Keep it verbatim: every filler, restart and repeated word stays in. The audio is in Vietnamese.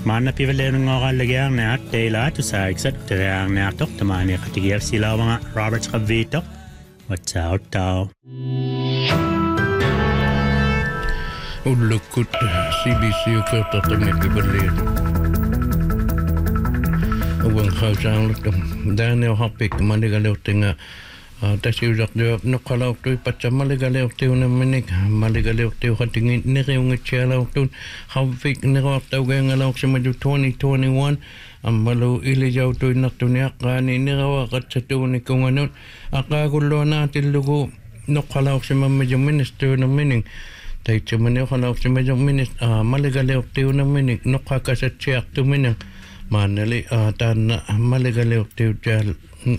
Manna pivalerngoqallagiar naat teila tu saaksat terang naartoq tamani qatigiar silawanga Robert Qavitok watsautau ullukut C B C ukertatangit pivalir uang khausang lutum daniel hapik maligaleutinga tasiusak de nokalauk tu pacam maligaleup tu naminik maligaleup tu hatingin nireung chalauk tu hafik nirawak tau gangalauk semaju twenty twenty-one amalu ilijau tu naktunia kani nirawak at satu ni kunganut akagullo natin lugu nokalauk semaju minister naminik tai cemane kalauk semaju minister maligaleup tu naminik nokakasat siak tu minik manali tan maligaleup tu jal